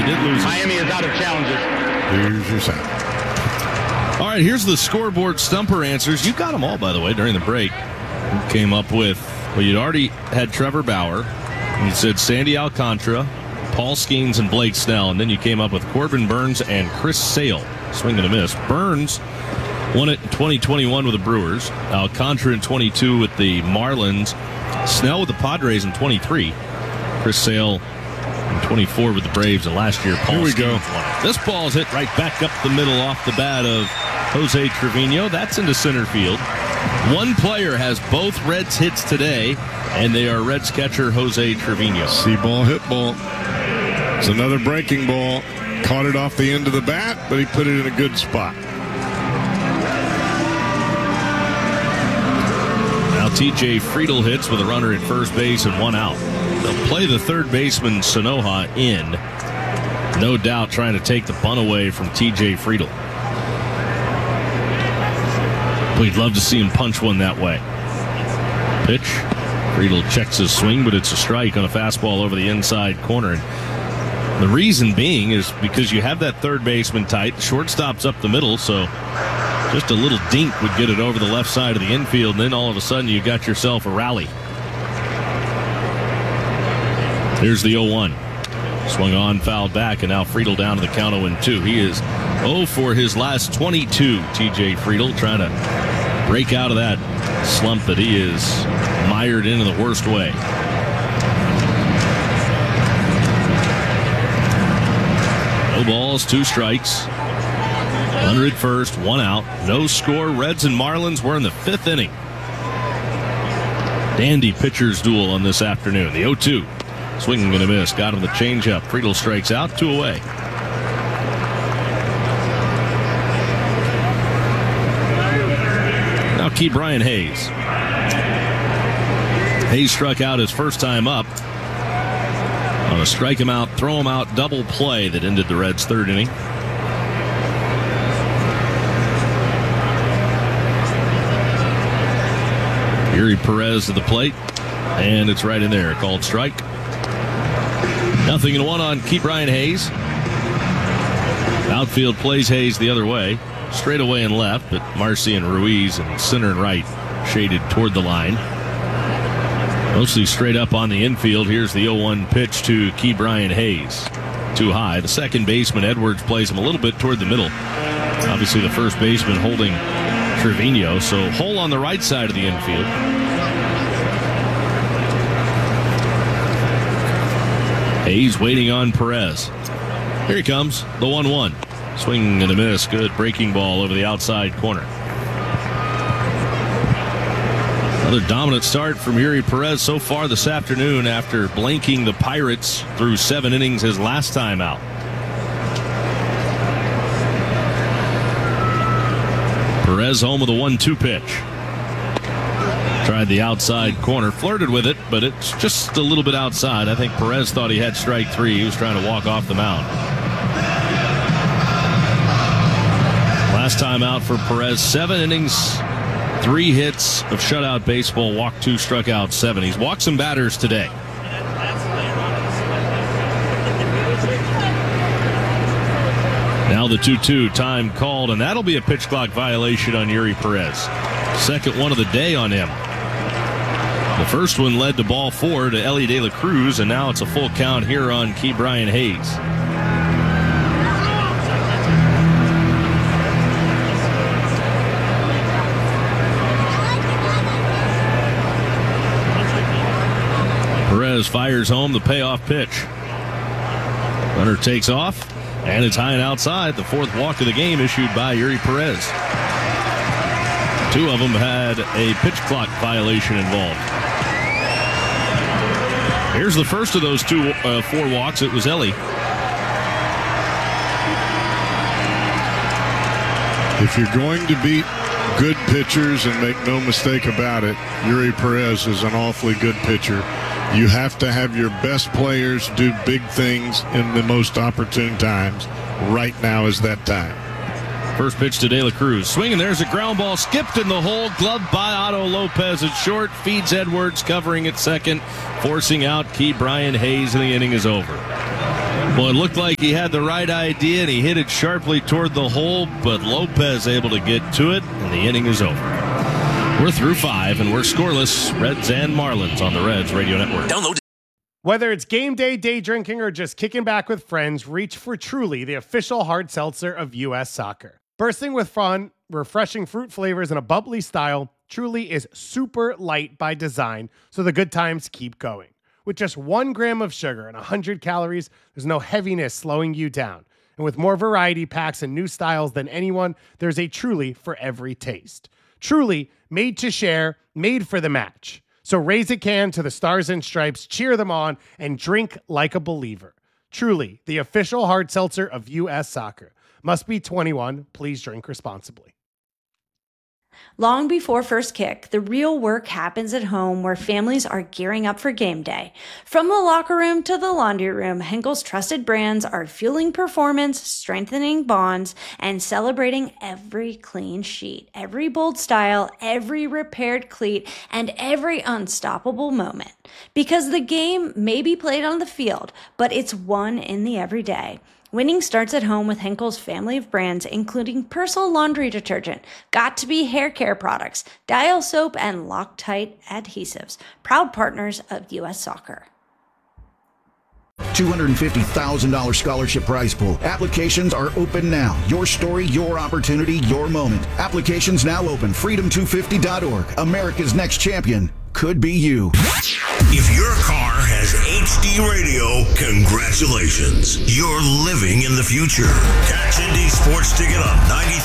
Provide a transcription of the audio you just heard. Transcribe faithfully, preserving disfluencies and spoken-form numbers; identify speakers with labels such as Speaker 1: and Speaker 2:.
Speaker 1: did lose.
Speaker 2: Miami is out of challenges.
Speaker 3: Here's your sound.
Speaker 1: All right, here's the scoreboard stumper answers. You got them all, by the way, during the break. You came up with, well, you'd already had Trevor Bauer. You said Sandy Alcantara, Paul Skeens, and Blake Snell. And then you came up with Corbin Burns and Chris Sale. Swing and a miss. Burns won it in twenty twenty-one with the Brewers. Alcantara in twenty-two with the Marlins. Snell with the Padres in twenty-three. Chris Sale in twenty-four with the Braves. And last year, Paul
Speaker 3: Here we
Speaker 1: Skeens
Speaker 3: go.
Speaker 1: won it. This ball's hit right back up the middle off the bat of Jose Trevino. That's into center field. One player has both Reds hits today, and they are Reds catcher Jose Trevino.
Speaker 3: See ball, hit ball. It's another breaking ball. Caught it off the end of the bat, but he put it in a good spot.
Speaker 1: Now T J Friedl hits with a runner at first base and one out. They'll play the third baseman Sanoja in. No doubt trying to take the bunt away from T J Friedl. We'd love to see him punch one that way. Pitch. Friedl checks his swing, but it's a strike on a fastball over the inside corner. And the reason being is because you have that third baseman tight. The shortstop's up the middle, so just a little dink would get it over the left side of the infield, and then all of a sudden you got yourself a rally. Here's the oh one. Swung on, fouled back, and now Friedl down to the count oh and two. He is oh for his last twenty-two, T J Friedl, trying to break out of that slump that he is mired in in the worst way. No balls, two strikes. Runner at first, one out. No score. Reds and Marlins were in the fifth inning. Dandy pitcher's duel on this afternoon. The oh two. Swinging and a miss. Got him the changeup. Friedl strikes out. Two away. Now Key Brian Hayes. Hayes struck out his first time up on a strike him out, throw him out double play that ended the Reds' third inning. Yuri Perez to the plate, and it's right in there. Called strike. Nothing in one on Key Brian Hayes. Outfield plays Hayes the other way. Straight away and left, but Marcy and Ruiz and center and right shaded toward the line. Mostly straight up on the infield. Here's the oh one pitch to Key Brian Hayes. Too high. The second baseman, Edwards, plays him a little bit toward the middle. Obviously the first baseman holding Trevino, so hole on the right side of the infield. Hayes waiting on Perez. Here he comes, the one one. Swing and a miss. Good breaking ball over the outside corner. Another dominant start from Yuri Perez so far this afternoon after blanking the Pirates through seven innings his last time out. Perez home with a one two pitch. Tried the outside corner, flirted with it, but it's just a little bit outside. I think Perez thought he had strike three. He was trying to walk off the mound. Last time out for Perez, seven innings, three hits of shutout baseball, walked two, struck out seven. He's walked some batters today. Now the two two, time called, and that'll be a pitch clock violation on Yuri Perez. Second one of the day on him. The first one led to ball four to Elly De La Cruz, and now it's a full count here on Key Brian Hayes. Perez fires home the payoff pitch. Runner takes off, and it's high and outside. The fourth walk of the game issued by Yuri Perez. Two of them had a pitch clock violation involved. Here's the first of those two, uh, four walks. It was Elly.
Speaker 3: If you're going to beat good pitchers, and make no mistake about it, Yuri Perez is an awfully good pitcher. You have to have your best players do big things in the most opportune times. Right now is that time.
Speaker 1: First pitch to De La Cruz. Swinging, there's a ground ball skipped in the hole. Gloved by Otto Lopez at short. Feeds Edwards, covering at second. Forcing out Key Brian Hayes, and the inning is over. Well, it looked like he had the right idea, and he hit it sharply toward the hole, but Lopez able to get to it, and the inning is over. We're through five, and we're scoreless. Reds and Marlins on the Reds Radio Network.
Speaker 4: Download.
Speaker 5: Whether it's game day, day drinking, or just kicking back with friends, reach for Truly, the official hard seltzer of U S Soccer. Bursting with fun, refreshing fruit flavors, and a bubbly style, Truly is super light by design, so the good times keep going. With just one gram of sugar and one hundred calories, there's no heaviness slowing you down. And with more variety packs and new styles than anyone, there's a Truly for every taste. Truly, made to share, made for the match. So raise a can to the Stars and Stripes, cheer them on, and drink like a believer. Truly, the official hard seltzer of U S Soccer. Must be twenty-one. Please drink responsibly.
Speaker 6: Long before first kick, the real work happens at home where families are gearing up for game day. From the locker room to the laundry room, Henkel's trusted brands are fueling performance, strengthening bonds, and celebrating every clean sheet, every bold style, every repaired cleat, and every unstoppable moment. Because the game may be played on the field, but it's won in the everyday. Winning starts at home with Henkel's family of brands, including Persil laundry detergent, Got2b hair care products, Dial soap, and Loctite adhesives. Proud partners of U S Soccer.
Speaker 7: two hundred fifty thousand dollars scholarship prize pool. Applications are open now. Your story, your opportunity, your moment. Applications now open. freedom two fifty dot org. America's next champion could be you.
Speaker 4: If your car has H D radio, congratulations. You're living in the future. Catch Indy Sports Ticket on ninety-three